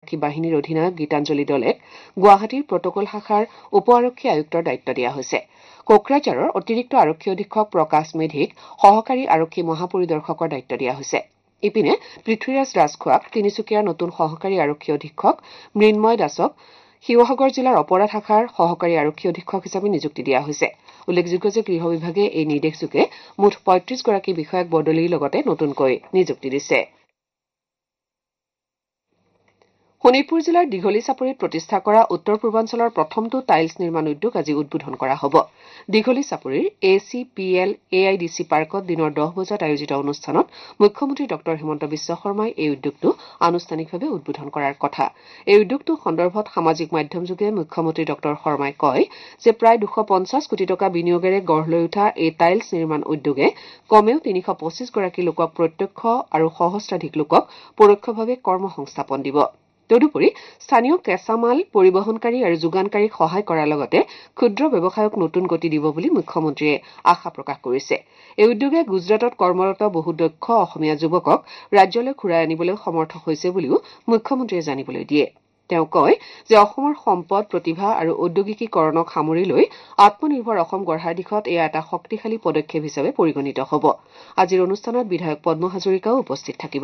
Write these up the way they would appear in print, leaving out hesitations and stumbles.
আৰক্ষী বাহিনীৰ অধিনায়ক গীতাঞ্জলি দলেক গুৱাহাটীৰ প্ৰটকল শাখাৰ উপ আৰক্ষী আয়ুক্তৰ দায়িত্ব দিয়া হৈছে কোকৰাঝাৰৰ অতিৰিক্ত আৰক্ষী অধীক্ষক প্ৰকাশ মেধিক সহকাৰী আৰক্ষী মহাপৰিদৰ্শকৰ দায়িত্ব দিয়া হৈছে ইপিনে পৃথ্বীৰাজ ৰাজখোৱাক তিনিচুকীয়াৰ নতুন সহকাৰী আৰক্ষী অধীক্ষক মৃন্ময় দাসক শিৱসাগৰ জিলাৰ অপৰাধ শাখাৰ সহকাৰী আৰক্ষী অধীক্ষক হিচাপে নিযুক্তি দিয়া হৈছে উল্লেখযোগ্য যে গৃহ বিভাগে এই নিৰ্দেশযোগে মুঠ ৩৫ গৰাকী বিষয়াক বদলিৰ লগতে নতুনকৈ নিযুক্তি দিছে শোণিতপুৰ জিলাৰ দীঘলী চাপৰিত প্ৰতিষ্ঠা কৰা উত্তৰ পূৰ্বাঞ্চলৰ প্ৰথমটো টাইলছ নিৰ্মাণ উদ্যোগ আজি উদ্বোধন কৰা হ'ব দীঘলী চাপৰিৰ ACPL AIDC পাৰ্কত দিনৰ 10 বজাত আয়োজিত অনুষ্ঠানত মুখ্যমন্ত্ৰী ডক্টৰ হিমন্ত বিশ্ব শৰ্মাই এই উদ্যোগটো আনুষ্ঠানিকভাৱে উদ্বোধন কৰাৰ কথা এই উদ্যোগটো সন্দৰ্ভত সামাজিক মাধ্যমযোগে মুখ্যমন্ত্ৰী ডক্টৰ শৰ্মাই কয় যে প্ৰায় 250 কোটি টকা বিনিয়োগেৰে গঢ় লৈ উঠা এই টাইলছ নিৰ্মাণ উদ্যোগে কমেও 325 গৰাকী লোকক প্ৰত্যক্ষ আৰু সহস্ৰাধিক লোকক পৰোক্ষভাৱে কৰ্মসংস্থাপন দিব তদুপৰি স্থানীয় কেঁচামাল পৰিবহণকাৰী আৰু যোগানকাৰীক সহায় কৰাৰ লগতে ক্ষুদ্ৰ ব্যৱসায়ক নতুন গতি দিব বুলি মুখ্যমন্ত্ৰীয়ে আশা প্ৰকাশ কৰিছে এই উদ্যোগে গুজৰাটত কৰ্মৰত বহু দক্ষ অসমীয়া যুৱকক ৰাজ্যলৈ ঘূৰাই আনিবলৈ সমৰ্থ হৈছে বুলিও মুখ্যমন্ত্ৰীয়ে জানিবলৈ দিয়ে তেওঁ কয় যে অসমৰ সম্পদ প্ৰতিভা আৰু ঔদ্যোগিকীকৰণক সামৰি লৈ আত্মনিৰ্ভৰ অসম গঢ়াৰ দিশত এয়া এটা শক্তিশালী পদক্ষেপ হিচাপে পৰিগণিত হ'ব আজিৰ অনুষ্ঠানত বিধায়ক পদ্ম হাজৰিকাও উপস্থিত থাকিব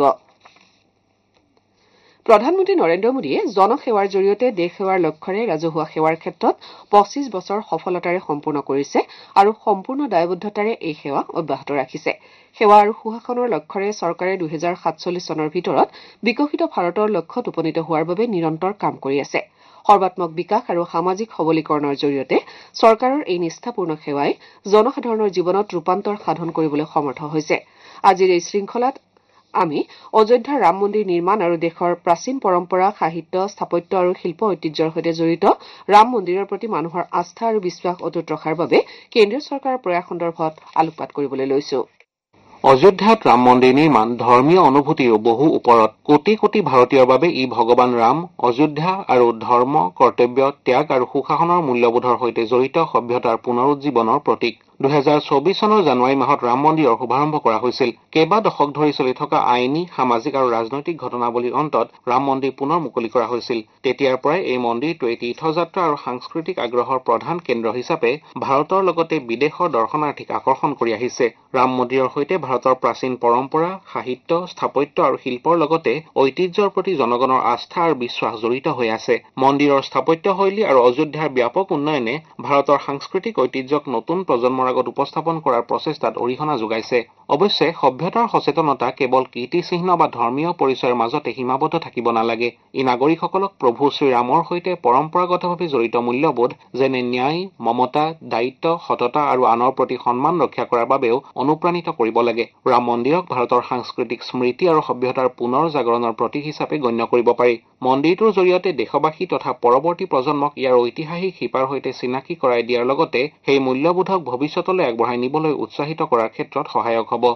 প্ৰধানমন্ত্ৰী নৰেন্দ্ৰ মোদীয়ে জনসেৱাৰ জৰিয়তে দেশ সেৱাৰ লক্ষ্যৰে ৰাজহুৱা সেৱাৰ ক্ষেত্ৰত 25 বছৰ সফলতাৰে সম্পূৰ্ণ কৰিছে আৰু সম্পূৰ্ণ দায়বদ্ধতাৰে এই সেৱা অব্যাহত ৰাখিছে সেৱা আৰু সুশাসনৰ লক্ষ্যৰে চৰকাৰে 2047 চনৰ ভিতৰত বিকশিত ভাৰতৰ লক্ষ্যত উপনীত হোৱাৰ বাবে নিৰন্তৰ কাম কৰি আছে সৰ্বাত্মক বিকাশ আৰু সামাজিক সবলীকৰণৰ জৰিয়তে চৰকাৰৰ এই নিষ্ঠাপূৰ্ণ সেৱাই জনসাধাৰণৰ জীৱনত ৰূপান্তৰ সাধন কৰিবলৈ সমৰ্থ হৈছে আজিৰ এই শৃংখলাত আমি অযোধ্যাৰ ৰাম মন্দিৰ নিৰ্মাণ আৰু দেশৰ প্ৰাচীন পৰম্পৰা সাহিত্য স্থাপত্য আৰু শিল্প ঐতিহ্যৰ সৈতে জড়িত ৰাম মন্দিৰৰ প্ৰতি মানুহৰ আস্থা আৰু বিশ্বাস অটুট ৰখাৰ বাবে কেন্দ্ৰীয় চৰকাৰৰ প্ৰয়াস সন্দৰ্ভত আলোকপাত কৰিবলৈ লৈছো অযোধ্যাত ৰাম মন্দিৰ নিৰ্মাণ ধৰ্মীয় অনুভূতিৰো বহু ওপৰত কোটি কোটি ভাৰতীয়ৰ বাবে ই ভগৱান ৰাম অযোধ্যা আৰু ধৰ্ম কৰ্তব্য ত্যাগ আৰু সুশাসনৰ মূল্যবোধৰ সৈতে জড়িত সভ্যতাৰ পুনৰুজ্জীৱনৰ প্ৰতীক 2024 চনৰ জানুৱাৰী মাহত ৰাম মন্দিৰৰ শুভাৰম্ভ কৰা হৈছিল কেইবা দশক ধৰি চলি থকা আইনী সামাজিক আৰু ৰাজনৈতিক ঘটনাৱলীৰ অন্তত ৰাম মন্দিৰ পুনৰ মুকলি কৰা হৈছিল তেতিয়াৰ পৰাই এই মন্দিৰটোৱে তীৰ্থযাত্ৰা আৰু সাংস্কৃতিক আগ্ৰহৰ প্ৰধান কেন্দ্ৰ হিচাপে ভাৰতৰ লগতে বিদেশৰ দৰ্শনাৰ্থীক আকৰ্ষণ কৰি আহিছে ৰাম মন্দিৰৰ সৈতে ভাৰতৰ প্ৰাচীন পৰম্পৰা সাহিত্য স্থাপত্য আৰু শিল্পৰ লগতে ঐতিহ্যৰ প্ৰতি জনগণৰ আস্থা আৰু বিশ্বাস জড়িত হৈ আছে মন্দিৰৰ স্থাপত্যশৈলী আৰু অযোধ্যাৰ ব্যাপক উন্নয়নে ভাৰতৰ সাংস্কৃতিক ঐতিহ্যক নতুন প্ৰজন্মৰ আগত উপস্থাপন কৰাৰ প্ৰচেষ্টাত অৰিহণা যোগাইছে অৱশ্যে সভ্যতাৰ সচেতনতা কেৱল কীৰ্তিচিহ্ন বা ধৰ্মীয় পৰিচয়ৰ মাজতে সীমাবদ্ধ থাকিব নালাগে ই নাগৰিকসকলক প্ৰভু শ্ৰীৰামৰ সৈতে পৰম্পৰাগতভাৱে জড়িত মূল্যবোধ যেনে ন্যায় মমতা দায়িত্ব সততা আৰু আনৰ প্ৰতি সন্মান ৰক্ষা কৰাৰ বাবেও অনুপ্ৰাণিত কৰিব লাগে ৰাম মন্দিৰক ভাৰতৰ সাংস্কৃতিক স্মৃতি আৰু সভ্যতাৰ পুনৰ জাগৰণৰ প্ৰতীক হিচাপে গণ্য কৰিব পাৰি মন্দিৰটোৰ জৰিয়তে দেশবাসী তথা পৰৱৰ্তী প্ৰজন্মক ইয়াৰ ঐতিহাসিক শিপাৰ সৈতে চিনাকি কৰাই দিয়াৰ লগতে সেই মূল্যবোধক ভৱিষ্যতলৈ আগবঢ়াই নিবলৈ উৎসাহিত কৰাৰ ক্ষেত্ৰত সহায়ক হ'ব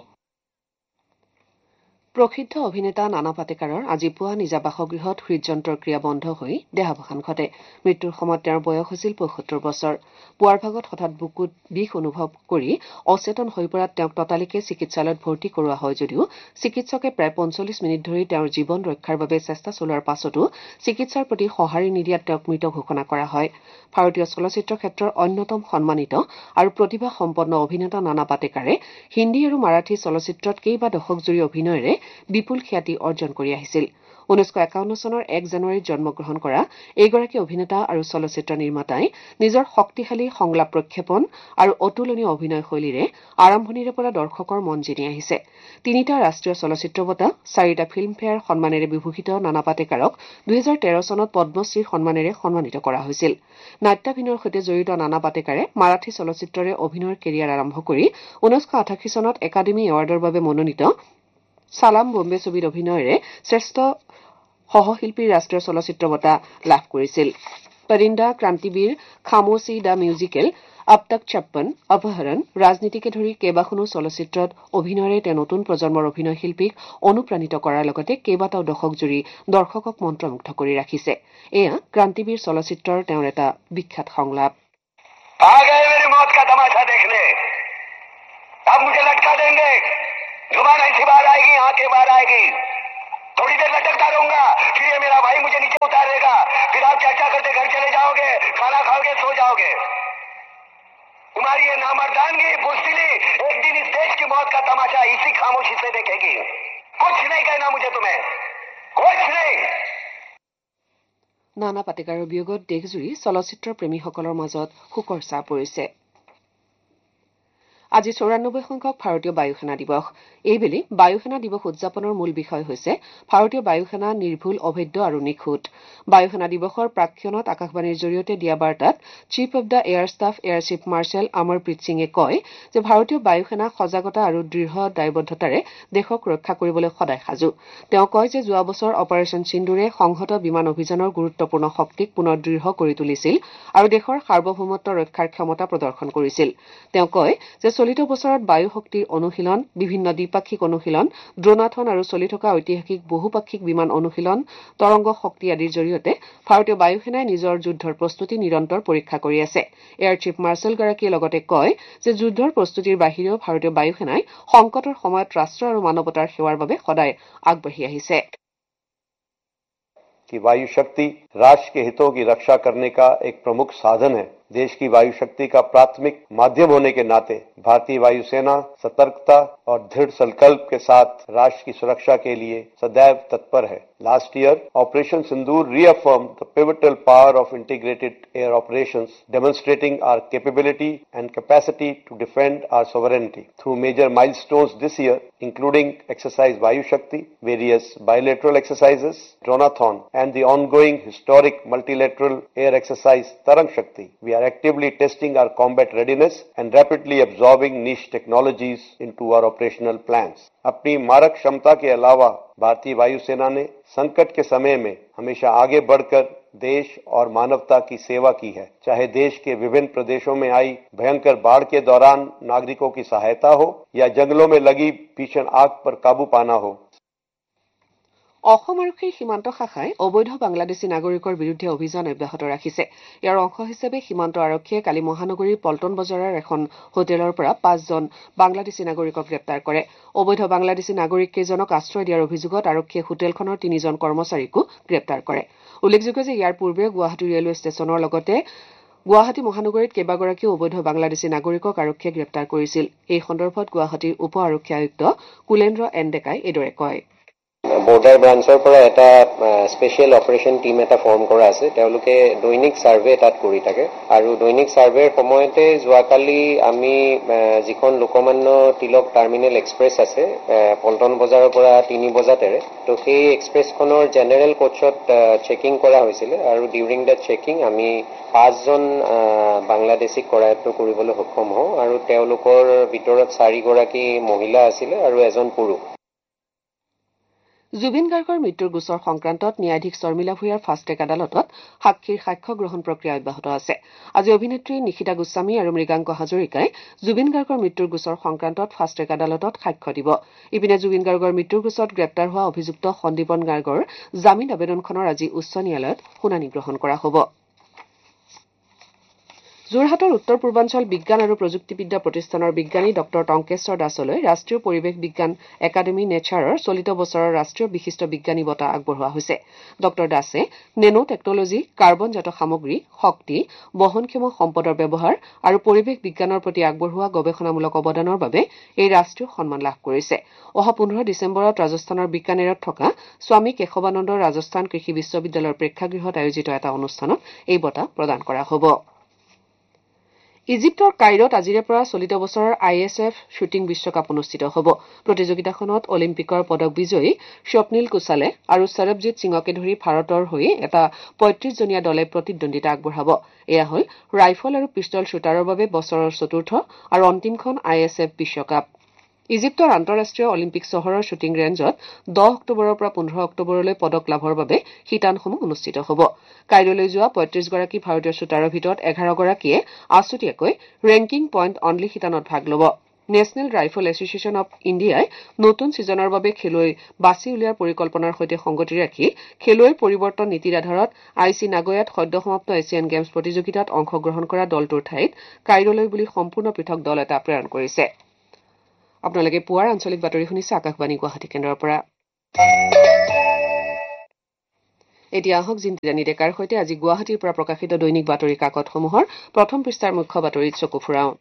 প্ৰসিদ্ধ অভিনেতা নানা পাটেকাৰৰ আজি পুৱা নিজা বাসগৃহত হৃদযন্ত্ৰৰ ক্ৰিয়া বন্ধ হৈ দেহাৱসান ঘটে মৃত্যুৰ সময়ত তেওঁৰ বয়স হৈছিল ৭৫ বছৰ পুৱাৰ ভাগত হঠাৎ বুকুত বিষ অনুভৱ কৰি অচেতন হৈ পৰাত তেওঁক ততালিকে চিকিৎসালয়ত ভৰ্তি কৰোৱা হয় যদিও চিকিৎসকে প্ৰায় ৪৫ মিনিট ধৰি তেওঁৰ জীৱন ৰক্ষাৰ বাবে চেষ্টা চলোৱাৰ পাছতো চিকিৎসাৰ প্ৰতি সঁহাৰি নিদিয়াত তেওঁক মৃত ঘোষণা কৰা হয় ভাৰতীয় চলচ্চিত্ৰ ক্ষেত্ৰৰ অন্যতম সন্মানিত আৰু প্ৰতিভা সম্পন্ন অভিনেতা নানা পাটেকাৰে হিন্দী আৰু মাৰাঠী চলচ্চিত্ৰত কেইবা দশক জুৰি অভিনয়েৰে বিপুল খ্যাতি অৰ্জন কৰি আহিছিল 1951 চনৰ 1 জানুৱাৰীত জন্মগ্ৰহণ কৰা এইগৰাকী অভিনেতা আৰু চলচ্চিত্ৰ নিৰ্মাতাই নিজৰ শক্তিশালী সংলাপ প্ৰক্ষেপণ আৰু অতুলনীয় অভিনয় শৈলীৰে আৰম্ভণিৰে পৰা দৰ্শকৰ মন জিনি আহিছে 3টা ৰাষ্ট্ৰীয় চলচ্চিত্ৰ বঁটা 4টা ফিল্মফেয়াৰ সন্মানেৰে বিভূষিত নানা পাটেকাৰক 2013 চনত পদ্মশ্ৰী সন্মানেৰে সন্মানিত কৰা হৈছিল নাট্যাভিনয়ৰ সৈতে জড়িত নানা পাটেকাৰে মাৰাঠী চলচ্চিত্ৰৰে অভিনয়ৰ কেৰিয়াৰ আৰম্ভ কৰি 1988 চনত একাডেমী এৱাৰ্ডৰ বাবে মনোনীত সালাম বম্বে ছবিত অভিনয়েৰে শ্ৰেষ্ঠ সহশিল্পীৰ ৰাষ্ট্ৰীয় চলচ্চিত্ৰ বঁটা লাভ কৰিছিল পৰিন্দা ক্ৰান্তিবীৰ খামোচি দ্য মিউজিকেল अब तक 56 अपहरण ৰাজনীতিকে ধৰি কেইবাখনো চলচ্চিত্ৰত অভিনয়েৰে তেওঁ নতুন প্ৰজন্মৰ অভিনয় শিল্পীক অনুপ্ৰাণিত কৰাৰ লগতে কেইবাটাও দশক জুৰি দৰ্শকক মন্ত্ৰমুগ্ধ কৰি ৰাখিছে এয়া ক্ৰান্তিবীৰ চলচ্চিত্ৰৰ তেওঁৰ এটা বিখ্যাত সংলাপ आ गए मेरी मौत का तमाशा देखने अब मुझे लटका देंगे जुबान ऐसी बाहर आएगी आंखें बाहर आएगी थोड़ी देर लटकता रहूंगा, फिर ये मेरा भाई मुझे नीचे उतार देगा, फिर आप चर्चा करते घर चले जाओगे, खाना खाओगे, सो जाओगे। तुम्हारी ये नामर्दानगी, बुज़दिली एक दिन इस देश की मौत का तमाशा इसी खामोशी से देखेगी। कुछ नहीं कहना मुझे तुम्हें, कुछ नहीं। নানা পাটেকাৰৰ বিয়োগত দেশজুৰি চলচ্চিত্ৰ প্ৰেমীসকলৰ মাজত শোকৰ ছাঁ পৰিছে। আজি ৯৪ সংখ্যক ভাৰতীয় বায়ুসেনা দিৱস। এইবেলি বায়ুসেনা দিৱস উদযাপনৰ মূল বিষয় হৈছে ভাৰতীয় বায়ুসেনা নিৰ্ভুল, অভেদ্য আৰু নিখুঁত। বায়ুসেনা দিৱসৰ প্ৰাক্ষণত আকাশবাণীৰ জৰিয়তে দিয়া বাৰ্তাত chief of the air staff air chief marshal Amarpreet সিঙে কয় যে ভাৰতীয় বায়ুসেনা সজাগতা আৰু দৃঢ় দায়বদ্ধতাৰে দেশক ৰক্ষা কৰিবলৈ সদায় সাজু। তেওঁ কয় যে যোৱা বছৰ অপাৰেশ্যন সিন্দুৰে সংহত বিমান অভিযানৰ গুৰুত্বপূৰ্ণ শক্তিক পুনৰ দৃঢ় কৰি তুলিছিল আৰু দেশৰ সাৰ্বভৌমত্ব ৰক্ষাৰ ক্ষমতা প্ৰদৰ্শন কৰিছিল। তেওঁ কয় যে চলিত বছৰত বায়ু শক্তিৰ অনুশীলন, বিভিন্ন দ্বিপাক্ষিক অনুশীলন, ড্ৰোনাথন আৰু চলি থকা ঐতিহাসিক বহুপাক্ষিক বিমান অনুশীলন, তৰংগ শক্তি আদিৰ জৰিয়তে ভাৰতীয় বায়ুসেনাই নিজৰ যুদ্ধৰ প্ৰস্তুতি নিৰন্তৰ পৰীক্ষা কৰি আছে। এয়াৰ চিফ মাৰ্শ্বেলগৰাকীয়ে লগতে কয় যে যুদ্ধৰ প্ৰস্তুতিৰ বাহিৰেও ভাৰতীয় বায়ুসেনাই সংকটৰ সময়ত ৰাষ্ট্ৰ আৰু মানৱতাৰ সেৱাৰ বাবে সদায় আগবাঢ়ি আহিছে। कि वायु शक्ति राष्ट्र के हितों की रक्षा करने का एक प्रमुख साधन है। देश की वायु शक्ति का प्राथमिक माध्यम होने के नाते भारतीय वायुसेना सतर्कता और दृढ़ संकल्प के साथ राष्ट्र की सुरक्षा के लिए सदैव तत्पर है। Last year, Operation Sindoor reaffirmed the pivotal power of integrated air operations, demonstrating our capability and capacity to defend our sovereignty. Through major milestones this year, including Exercise Vayu Shakti, various bilateral exercises, Dronathon, and the ongoing historic multilateral air exercise Tarang Shakti, we are actively testing our combat readiness and rapidly absorbing niche technologies into our operational plans. अपनी मारक क्षमता के अलावा भारतीय वायुसेना ने संकट के समय में हमेशा आगे बढ़कर देश और मानवता की सेवा की है। चाहे देश के विभिन्न प्रदेशों में आई भयंकर बाढ़ के दौरान नागरिकों की सहायता हो या जंगलों में लगी भीषण आग पर काबू पाना हो। অসম আৰক্ষীৰ সীমান্ত শাখাই অবৈধ বাংলাদেশী নাগৰিকৰ বিৰুদ্ধে অভিযান অব্যাহত ৰাখিছে। ইয়াৰ অংশ হিচাপে সীমান্ত আৰক্ষীয়ে কালি মহানগৰীৰ পল্টন বজাৰৰ এখন হোটেলৰ পৰা ৫জন বাংলাদেশী নাগৰিকক গ্ৰেপ্তাৰ কৰে। অবৈধ বাংলাদেশী নাগৰিক কেইজনক আশ্ৰয় দিয়াৰ অভিযোগত আৰক্ষীয়ে হোটেলখনৰ ৩জন কৰ্মচাৰীকো গ্ৰেপ্তাৰ কৰে। উল্লেখযোগ্য যে ইয়াৰ পূৰ্বে গুৱাহাটী ৰেলৱে ষ্টেচনৰ লগতে গুৱাহাটী মহানগৰীত কেইবাগৰাকীও অবৈধ বাংলাদেশী নাগৰিকক আৰক্ষীয়ে গ্ৰেপ্তাৰ কৰিছিল। এই সন্দৰ্ভত গুৱাহাটীৰ উপ আৰক্ষী আয়ুক্ত কুলেন্দ্ৰ এন ডেকাই এইদৰে কয়। বৰ্ডাৰ ব্ৰাঞ্চৰ পৰা এটা স্পেচিয়েল অপাৰেশ্যন টিম এটা ফৰ্ম কৰা আছে। তেওঁলোকে দৈনিক ছাৰ্ভে তাত কৰি থাকে আৰু দৈনিক ছাৰ্ভেৰ সময়তে যোৱাকালি আমি যিখন লোকমান্য তিলক টাৰ্মিনেল এক্সপ্ৰেছ আছে পল্টন বজাৰৰ পৰা ৩ বজাতেৰে, তো সেই এক্সপ্ৰেছখনৰ জেনেৰেল কোচত চেকিং কৰা হৈছিলে আৰু ডিউৰিং দ্য চেকিং আমি ৫জন বাংলাদেশীক কৰায়ত্ব কৰিবলৈ সক্ষম হওঁ আৰু তেওঁলোকৰ ভিতৰত 4গৰাকী মহিলা আছিলে আৰু এজন পুৰুষ। জুবিন গাৰ্গৰ মৃত্যুৰ গোচৰ সংক্ৰান্তত ন্যায়াধীশ শৰ্মিলা ভূঞাৰ ফাষ্ট ট্ৰেক আদালতত সাক্ষীৰ সাক্ষ্য গ্ৰহণ প্ৰক্ৰিয়া অব্যাহত আছে। আজি অভিনেত্ৰী নিশিতা গোস্বামী আৰু মৃগাংক হাজৰিকাই জুবিন গাৰ্গৰ মৃত্যুৰ গোচৰ সংক্ৰান্তত ফাষ্ট ট্ৰেক আদালতত সাক্ষ্য দিব। ইপিনে জুবিন গাৰ্গৰ মৃত্যুৰ গোচৰত গ্ৰেপ্তাৰ হোৱা অভিযুক্ত সন্দীপন গাৰ্গৰ জামিন আবেদনখনৰ আজি উচ্চ ন্যায়ালয়ত শুনানি গ্ৰহণ কৰা হ'ব। যোৰহাটৰ উত্তৰ পূৰ্বাঞ্চল বিজ্ঞান আৰু প্ৰযুক্তিবিদ্যা প্ৰতিষ্ঠানৰ বিজ্ঞানী ড টংকেশ্বৰ দাসলৈ ৰাষ্ট্ৰীয় পৰিৱেশ বিজ্ঞান একাডেমী নেচাৰৰ চলিত বছৰৰ ৰাষ্ট্ৰীয় বিশিষ্ট বিজ্ঞানী বঁটা আগবঢ়োৱা হৈছে। ড দাসে নেনো টেকনলজি, কাৰ্বনজাত সামগ্ৰী, শক্তি, বহনক্ষম সম্পদৰ ব্যৱহাৰ আৰু পৰিৱেশ বিজ্ঞানৰ প্ৰতি আগবঢ়োৱা গৱেষণামূলক অৱদানৰ বাবে এই ৰাষ্ট্ৰীয় সন্মান লাভ কৰিছে। অহা 15 ডিচেম্বৰত ৰাজস্থানৰ বিকানেৰত থকা স্বামী কেশৱানন্দ ৰাজস্থান কৃষি বিশ্ববিদ্যালয়ৰ প্ৰেক্ষাগৃহত আয়োজিত এটা অনুষ্ঠানত এই বঁটা প্ৰদান কৰা হ'ব। ইজিপ্তৰ কাইৰত আজিৰে পৰা চলিত বছৰৰ ISF শ্বুটিং বিশ্বকাপ অনুষ্ঠিত হ'ব। প্ৰতিযোগিতাখনত অলিম্পিকৰ পদক বিজয়ী স্বপ্নীল কুশালে আৰু সৰবজিৎ সিঙকে ধৰি ভাৰতৰ হৈ এটা ৩৫জনীয়া দলে প্ৰতিদ্বন্দ্বিতা আগবঢ়াব। এয়া হ'ল ৰাইফল আৰু পিষ্টল শ্বুটাৰৰ বাবে বছৰৰ চতুৰ্থ আৰু অন্তিমখন ISF বিশ্বকাপ। ইজিপ্তৰ আন্তঃৰাষ্ট্ৰীয় অলিম্পিক চহৰৰ শ্বুটিং ৰেঞ্জত 10 অক্টোবৰৰ পৰা 15 অক্টোবৰলৈ পদক লাভৰ বাবে শিতানসমূহ অনুষ্ঠিত হ'ব। কাইৰলৈ যোৱা ৩৫গৰাকী ভাৰতীয় শ্বুটাৰৰ ভিতৰত 11গৰাকীয়ে আছুতীয়াকৈ ৰেংকিং পইণ্ট অনলি শিতানত ভাগ ল'ব। নেচনেল ৰাইফল এছচিয়েশ্যন অব ইণ্ডিয়াই নতুন ছিজনৰ বাবে খেলুৱৈ বাছি উলিওৱাৰ পৰিকল্পনাৰ সৈতে সংগতি ৰাখি খেলুৱৈ পৰিৱৰ্তন নীতিৰ আধাৰত IC নাগোয়াত সদ্যসমাপ্ত এছিয়ান গেমছ প্ৰতিযোগিতাত অংশগ্ৰহণ কৰা দলটোৰ ঠাইত কাইৰলৈ বুলি সম্পূৰ্ণ পৃথক দল এটা প্ৰেৰণ কৰিছে। আপোনালোকে পুৱাৰ আঞ্চলিক বাতৰি শুনিছে আকাশবাণী গুৱাহাটী কেন্দ্ৰৰ পৰা। এতিয়া আহক জিন্তিৰাণী ডেকাৰ সৈতে আজি গুৱাহাটীৰ পৰা প্ৰকাশিত দৈনিক বাতৰি কাকতসমূহৰ প্ৰথম পৃষ্ঠাৰ মুখ্য বাতৰিত চকু ফুৰাওঁ।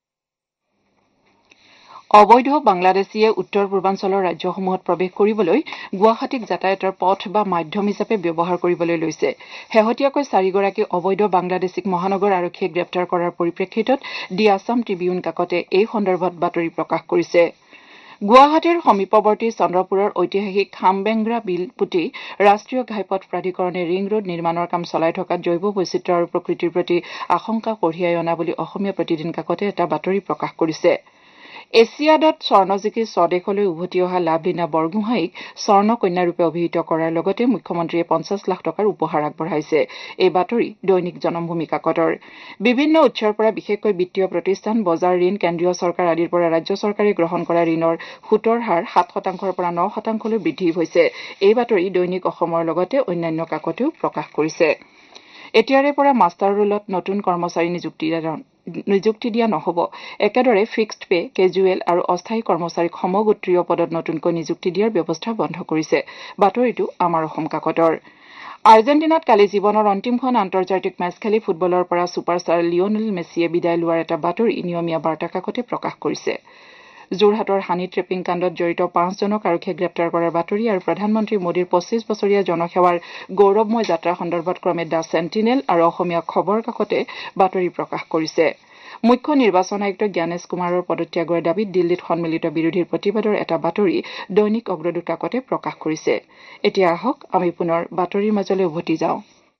অবৈধ বাংলাদেশীয়ে উত্তৰ পূৰ্বাঞ্চলৰ ৰাজ্যসমূহত প্ৰৱেশ কৰিবলৈ গুৱাহাটীক যাতায়াতৰ পথ বা মাধ্যম হিচাপে ব্যৱহাৰ কৰিবলৈ লৈছে। শেহতীয়াকৈ 4গৰাকী অবৈধ বাংলাদেশীক মহানগৰ আৰক্ষীয়ে গ্ৰেপ্তাৰ কৰাৰ পৰিপ্ৰেক্ষিতত দি আছাম ট্ৰিবিউন কাকতে এই সন্দৰ্ভত বাতৰি প্ৰকাশ কৰিছে। গুৱাহাটীৰ সমীপৱৰ্তী চন্দ্ৰপুৰৰ ঐতিহাসিক খামবেংগ্ৰা বিল পুতি ৰাষ্ট্ৰীয় ঘাইপথ প্ৰাধিকৰণে ৰিং ৰোড নিৰ্মাণৰ কাম চলাই থকাত জৈৱ বৈচিত্ৰ্য আৰু প্ৰকৃতিৰ প্ৰতি আশংকা কঢ়িয়াই অনা বুলি অসমীয়া প্ৰতিদিন কাকতে এটা বাতৰি প্ৰকাশ কৰিছে। এছিয়াডত স্বৰ্ণ জিকি স্বদেশলৈ উভতি অহা লাভলীনা বৰগোহাঁইক স্বৰ্ণ কন্যাৰূপে অভিহিত কৰাৰ লগতে মুখ্যমন্ত্ৰীয়ে 50 লাখ টকাৰ উপহাৰ আগবঢ়াইছে। এই বাতৰি দৈনিক জনমভূমি কাকতৰ। বিভিন্ন উৎসৰ পৰা বিশেষকৈ বিত্তীয় প্ৰতিষ্ঠান, বজাৰ ঋণ, কেন্দ্ৰীয় চৰকাৰ আদিৰ পৰা ৰাজ্য চৰকাৰে গ্ৰহণ কৰা ঋণৰ সুতৰ হাৰ 7% পৰা 9%লৈ বৃদ্ধি হৈছে। এই বাতৰি দৈনিক অসমৰ লগতে অন্যান্য কাকতেও প্ৰকাশ কৰিছে। এতিয়াৰে পৰা মাষ্টাৰ ৰোলত নতুন কৰ্মচাৰী নিযুক্তি দিয়া নহ'ব। একেদৰে ফিক্সড পে, কেজুৱেল আৰু অস্থায়ী কৰ্মচাৰীক সমগোত্ৰীয় পদত নতুনকৈ নিযুক্তি দিয়াৰ ব্যৱস্থা বন্ধ কৰিছে। বাতৰিটো আমাৰ অসম কাকতৰ। আৰ্জেণ্টিনাত কালি জীৱনৰ অন্তিমখন আন্তৰ্জাতিক মেচ খেলি ফুটবলৰ পৰা ছুপাৰষ্টাৰ লিঅনেল মেছিয়ে বিদায় লোৱাৰ এটা বাতৰি নিয়মীয়া বাৰ্তা কাকতে প্ৰকাশ কৰিছে। যোৰহাটৰ হানি ট্ৰেপিং কাণ্ডত জড়িত 5জনক আৰক্ষীয়ে গ্ৰেপ্তাৰ কৰাৰ বাতৰি আৰু প্ৰধানমন্ত্ৰী মোদীৰ 25 বছৰীয়া জনসেৱাৰ গৌৰৱময় যাত্ৰা সন্দৰ্ভত ক্ৰমে দ্য চেণ্টিনেল আৰু অসমীয়া খবৰ কাকতে বাতৰি প্ৰকাশ কৰিছে। মুখ্য নিৰ্বাচন আয়ুক্ত জ্ঞানেশ কুমাৰৰ পদত্যাগৰ দাবীত দিল্লীত সন্মিলিত বিৰোধীৰ প্ৰতিবাদৰ এটা বাতৰি দৈনিক অগ্ৰদূত কাকতে প্ৰকাশ কৰিছে। এতিয়া আহক আমি পুনৰ বাতৰিৰ মাজলৈ উভতি যাওঁ।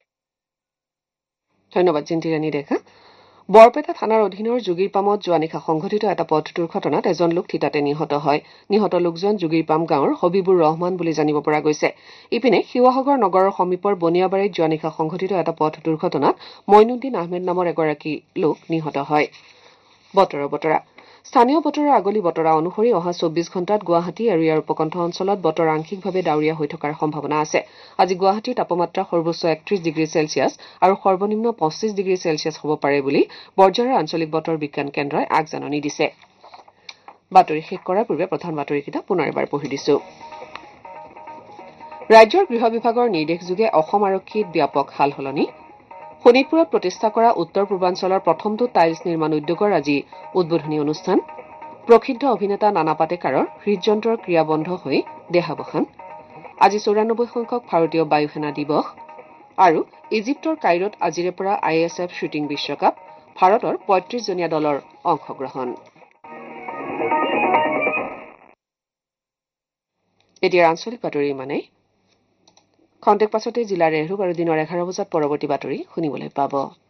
ধন্যবাদ জিন্তিৰাণী ডেকা। বৰপেটা থানাৰ অধীনৰ যোগীৰপামত যোৱা নিশা সংঘটিত এটা পথ দুৰ্ঘটনাত এজন লোক থিতাতে নিহত হয়। নিহত লোকজন যোগীৰপাম গাঁৱৰ হবিবুৰ ৰহমান বুলি জানিব পৰা গৈছে। ইপিনে শিৱসাগৰ নগৰৰ সমীপৰ বনিয়াবাৰীত যোৱা নিশা সংঘটিত এটা পথ দুৰ্ঘটনাত মইনুদ্দিন আহমেদ নামৰ এগৰাকী লোক নিহত হয়। বতৰা স্থানীয় বতৰৰ আগলি বতৰা অনুসৰি অহা 24 ঘণ্টাত গুৱাহাটী আৰু ইয়াৰ উপকণ্ঠ অঞ্চলত বতৰ আংশিকভাৱে ডাৱৰীয়া হৈ থকাৰ সম্ভাৱনা আছে। আজি গুৱাহাটীৰ তাপমাত্ৰা সৰ্বোচ্চ 31 ডিগ্ৰী চেলছিয়াছ আৰু সৰ্বনিম্ন 25 ডিগ্ৰী চেলছিয়াছ হ'ব পাৰে বুলি বৰঝাৰৰ আঞ্চলিক বতৰ বিজ্ঞান কেন্দ্ৰই আগজাননী দিছে। বাতৰি শেষ কৰাৰ পূৰ্বে প্ৰধান বাতৰিকেইটা পুনৰ এবাৰ পঢ়ি দিছো। ৰাজ্যৰ গৃহ বিভাগৰ নিৰ্দেশযোগে অসম আৰক্ষীত ব্যাপক সালসলনি। শোণিতপুৰত প্ৰতিষ্ঠা কৰা উত্তৰ পূৰ্বাঞ্চলৰ প্ৰথমটো টাইলছ নিৰ্মাণ উদ্যোগৰ আজি উদ্বোধনী অনুষ্ঠান। প্ৰসিদ্ধ অভিনেতা নানা পাটেকাৰৰ হৃদযন্ত্ৰৰ ক্ৰিয়া বন্ধ হৈ দেহাৱসান। আজি 94 সংখ্যক ভাৰতীয় বায়ু সেনা দিৱস। আৰু ইজিপ্তৰ কাইৰোত আজিৰে পৰা ISF শ্বুটিং বিশ্বকাপ, ভাৰতৰ 35জনীয়া দলৰ অংশগ্ৰহণ। এতিয়া আঞ্চলিক বাতৰি ইমানেই। খন্তেক পাছতে জিলাৰ ৰেহৰূপ আৰু দিনৰ 11 বজাত পৰৱৰ্তী বাতৰি শুনিবলৈ পাব।